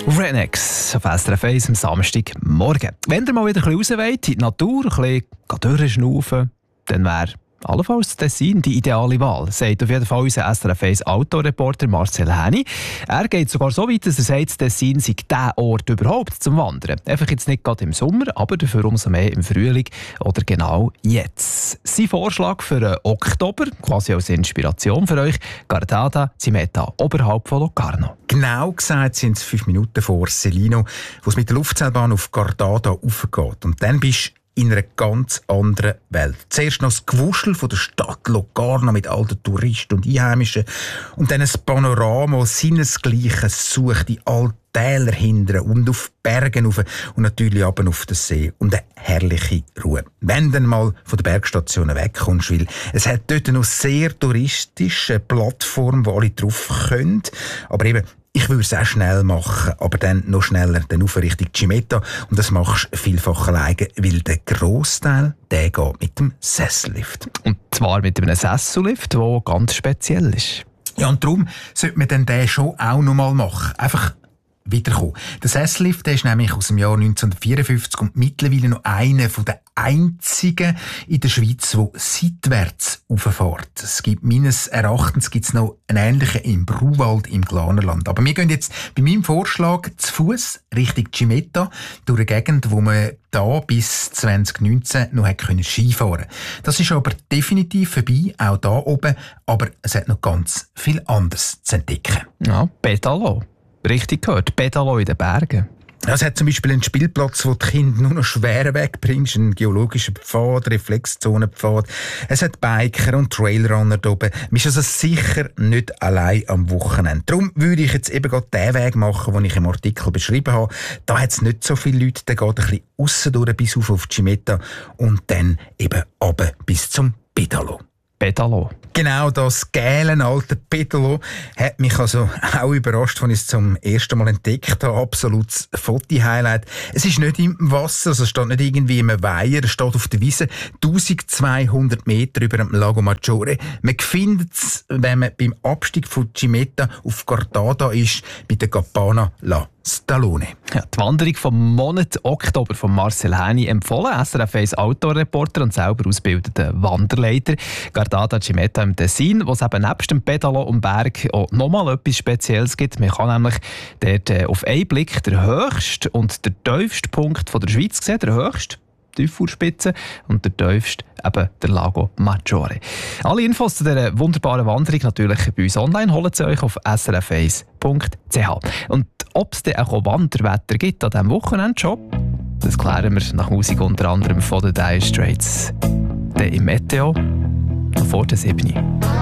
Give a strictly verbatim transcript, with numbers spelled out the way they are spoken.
Renex auf S R F eins am Samstagmorgen. Wenn ihr mal wieder ein bisschen raus wollt, in die Natur, ein bisschen durchschnaufen, dann wäre allenfalls das Tessin die ideale Wahl, sagt auf jeden Fall unser S R F eins Autoreporter Marcel Häni. Er geht sogar so weit, dass er sagt, das Tessin sei der Ort überhaupt zum Wandern. Einfach jetzt nicht gerade im Sommer, aber dafür umso mehr im Frühling oder genau jetzt. Sein Vorschlag für den Oktober, quasi als Inspiration für euch, Gardada Cimetta, oberhalb von Locarno. Genau gesagt sind es fünf Minuten vor Celino, wo es mit der Luftseilbahn auf Gardada raufgeht. Und dann bist in einer ganz anderen Welt. Zuerst noch das Gewuschel von der Stadt Locarno mit all den Touristen und Einheimischen und dann ein Panorama, seinesgleichen sucht in all Täler hinten und auf Bergen rauf und natürlich ab auf den See und eine herrliche Ruhe. Wenn du mal von den Bergstationen wegkommst, weil es hat dort noch sehr touristische Plattform, wo alle drauf können, aber eben ich würde es auch schnell machen, aber dann noch schneller dann auf Richtung Cimetta. Und das machst du vielfach alleine, weil der Grossteil, der geht mit dem Sessellift. Und zwar mit einem Sessellift, der ganz speziell ist. Ja, und darum sollte man dann den schon auch noch mal machen. Einfach wiederkommen. Der Sessellift, der ist nämlich aus dem Jahr neunzehnhundertvierundfünfzig und mittlerweile noch einer der einzigen in der Schweiz, der seitwärts rauffährt. Es gibt meines Erachtens gibt's noch einen ähnlichen im Bruwald im Glanerland. Aber wir gehen jetzt bei meinem Vorschlag zu Fuß Richtung Cimetta durch eine Gegend, wo man da bis zwanzig neunzehn noch hätte Skifahren können. Das ist aber definitiv vorbei, auch da oben. Aber es hat noch ganz viel anderes zu entdecken. Ja, Pedalo. Richtig gehört, Pedalo in den Bergen. Es hat zum Beispiel einen Spielplatz, wo die Kinder nur noch schwer wegbringst, einen geologischen Pfad, Reflexzonenpfad. Es hat Biker und Trailrunner da oben. Man ist also sicher nicht allein am Wochenende. Darum würde ich jetzt eben gerade den Weg machen, den ich im Artikel beschrieben habe. Da hat es nicht so viele Leute, der geht ein bisschen aussen bis auf auf Cimetta und dann eben runter bis zum Pedalo. Pedalo. Genau, das geile alte Pedalo hat mich also auch überrascht, als ich es zum ersten Mal entdeckt habe. Absolutes Foto-Highlight. Es ist nicht im Wasser, also es steht nicht irgendwie im Weiher, es steht auf der Wiese eintausendzweihundert Meter über dem Lago Maggiore. Man findet es, wenn man beim Abstieg von Cimetta auf Gardada ist, bei der Campana La Stallone. Ja, die Wanderung vom Monat Oktober von Marcel Häni empfohlen. S R F eins Autoreporter und selber ausgebildeter Wanderleiter. Gardada Cimetta im Tessin, wo es eben nebst dem Pedalo am Berg auch nochmal etwas Spezielles gibt. Man kann nämlich dort äh, auf einen Blick den höchsten und den tiefsten Punkt von der Schweiz sehen. Der höchste, die Tiefurspitze, und der tiefste eben der Lago Maggiore. Alle Infos zu dieser wunderbaren Wanderung natürlich bei uns online. Holt sie euch auf s r f eins punkt c h. Und ob es dann auch Wanderwetter gibt an diesem Wochenende schon, das klären wir nach Musik unter anderem von den Dire Straits. Dann im Meteo vor der sieben.